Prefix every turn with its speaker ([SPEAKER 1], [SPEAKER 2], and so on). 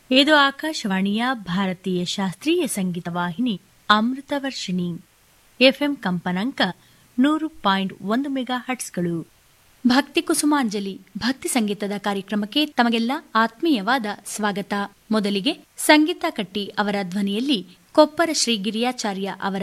[SPEAKER 1] ಇದು ಆಕಾಶವಾಣಿಯ ಭಾರತೀಯ ಶಾಸ್ತ್ರೀಯ ಸಂಗೀತ ವಾಹಿನಿ ಅಮೃತವರ್ಷಿಣಿ. ಎಫ್ಎಂ ಕಂಪನಾಂಕ 100.1 ಮೆಗಾ ಹರ್ಟ್ಸ್ಗಳು. ಭಕ್ತಿ ಕುಸುಮಾಂಜಲಿ ಭಕ್ತಿ ಸಂಗೀತದ ಕಾರ್ಯಕ್ರಮಕ್ಕೆ ತಮಗೆಲ್ಲ ಆತ್ಮೀಯವಾದ ಸ್ವಾಗತ. ಮೊದಲಿಗೆ ಸಂಗೀತ ಕಟ್ಟಿ ಅವರ ಧ್ವನಿಯಲ್ಲಿ ಕೊಪ್ಪರ ಶ್ರೀ ಗಿರಿಯಾಚಾರ್ಯ ಅವರ